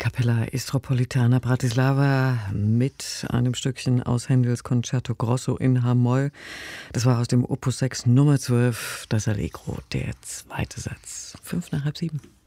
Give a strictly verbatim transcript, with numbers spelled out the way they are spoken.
Capella Istropolitana Bratislava mit einem Stückchen aus Händels Concerto Grosso in H-Moll. Das war aus dem Opus sechs Nummer zwölf, das Allegro, der zweite Satz. Fünf nach halb sieben.